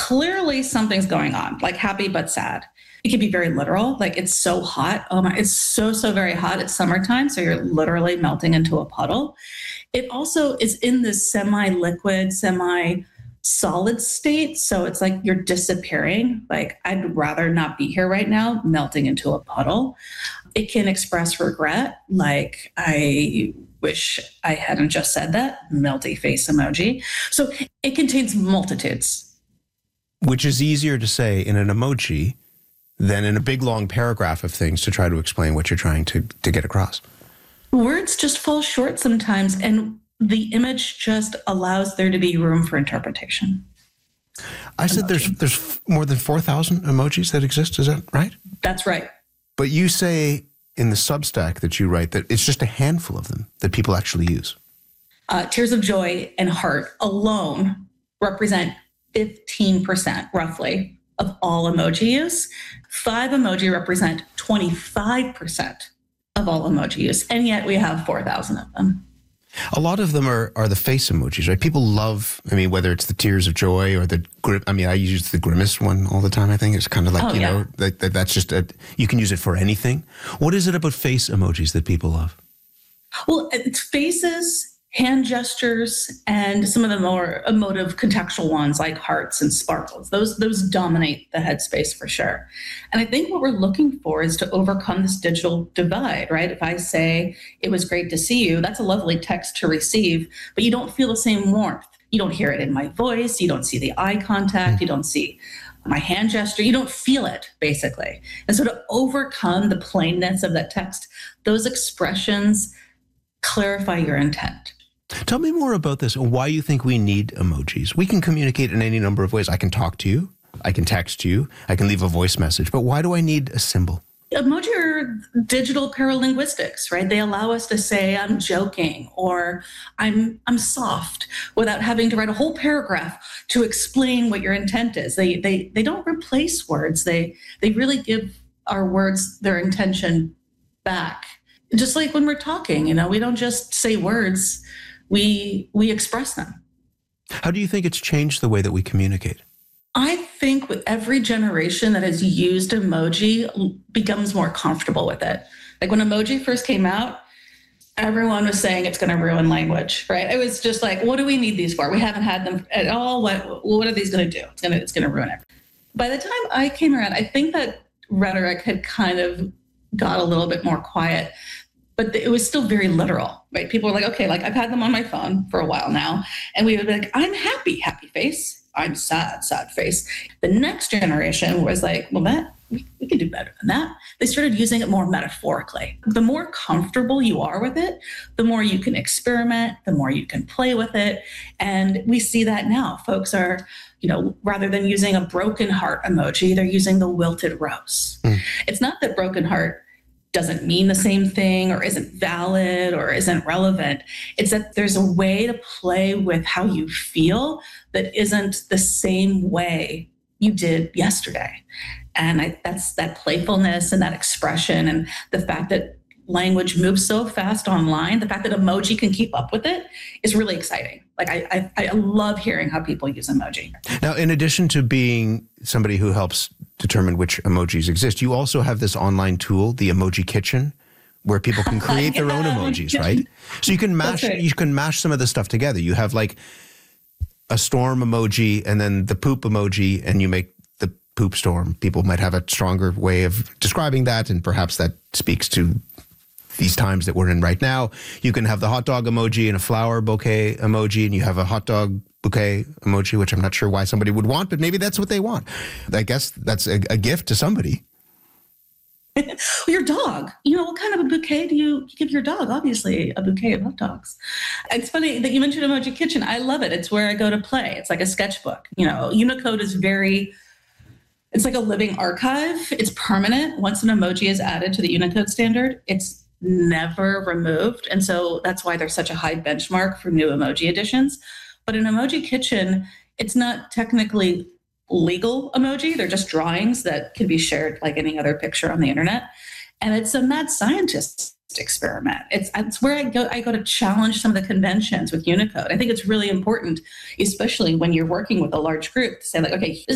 clearly something's going on, like happy but sad. It can be very literal, like it's so hot. Oh my, it's so very hot. It's summertime, so you're literally melting into a puddle. It also is in this semi-liquid, semi-solid state. So it's like you're disappearing. Like, I'd rather not be here right now, melting into a puddle. It can express regret, like, I wish I hadn't just said that, melty face emoji. So it contains multitudes. Which is easier to say in an emoji than in a big long paragraph of things to try to explain what you're trying to get across. Words just fall short sometimes, and the image just allows there to be room for interpretation. I said there's more than 4,000 emojis that exist. Is that right? That's right. But you say in the Substack that you write that it's just a handful of them that people actually use. Tears of joy and heart alone represent 15%, roughly, of all emoji use. 5 emoji represent 25% of all emoji use, and yet we have 4,000 of them. A lot of them are the face emojis, right? People love, I mean, whether it's the tears of joy or I use the grimace one all the time, I think. It's kind of like, know, that's just, you can use it for anything. What is it about face emojis that people love? Well, it's faces, hand gestures, and some of the more emotive contextual ones like hearts and sparkles. Those dominate the headspace for sure. And I think what we're looking for is to overcome this digital divide, right? If I say, it was great to see you, that's a lovely text to receive, but you don't feel the same warmth. You don't hear it in my voice. You don't see the eye contact. You don't see my hand gesture. You don't feel it, basically. And so to overcome the plainness of that text, those expressions clarify your intent. Tell me more about this and why you think we need emojis. We can communicate in any number of ways. I can talk to you. I can text you. I can leave a voice message. But why do I need a symbol? Emoji are digital paralinguistics, right? They allow us to say, I'm joking, or I'm soft, without having to write a whole paragraph to explain what your intent is. They don't replace words. They really give our words their intention back. Just like when we're talking, we don't just say words. We express them. How do you think it's changed the way that we communicate? I think with every generation that has used emoji becomes more comfortable with it. Like when emoji first came out, everyone was saying it's going to ruin language, right? It was just like, what do we need these for? We haven't had them at all. What are these going to do? It's going to ruin it. By the time I came around, I think that rhetoric had kind of got a little bit more quiet. But it was still very literal, right? People were like, okay, like I've had them on my phone for a while now. And we would be like, I'm happy, happy face. I'm sad, sad face. The next generation was like, well, we can do better than that. They started using it more metaphorically. The more comfortable you are with it, the more you can experiment, the more you can play with it. And we see that now. Folks are, rather than using a broken heart emoji, they're using the wilted rose. It's not that broken heart doesn't mean the same thing or isn't valid or isn't relevant. It's that there's a way to play with how you feel that isn't the same way you did yesterday. And that's that playfulness and that expression and the fact that language moves so fast online, the fact that emoji can keep up with it is really exciting. Like I love hearing how people use emoji. Now, in addition to being somebody who helps determine which emojis exist, you also have this online tool, the Emoji Kitchen, where people can create their own emojis, right? So you can mash some of the stuff together. You have like a storm emoji and then the poop emoji, and you make the poop storm. People might have a stronger way of describing that, and perhaps that speaks to these times that we're in right now. You can have the hot dog emoji and a flower bouquet emoji, and you have a hot dog bouquet emoji, which I'm not sure why somebody would want, but maybe that's what they want. I guess that's a gift to somebody. Your dog, what kind of a bouquet do you give your dog? Obviously, a bouquet of hot dogs. It's funny that you mentioned Emoji Kitchen. I love it. It's where I go to play. It's like a sketchbook. Unicode is it's like a living archive. It's permanent. Once an emoji is added to the Unicode standard, it's never removed. And so that's why there's such a high benchmark for new emoji additions. But in Emoji Kitchen, it's not technically legal emoji. They're just drawings that can be shared like any other picture on the internet. And it's a mad scientist experiment. It's where I go to challenge some of the conventions with Unicode. I think it's really important, especially when you're working with a large group, to say like, okay,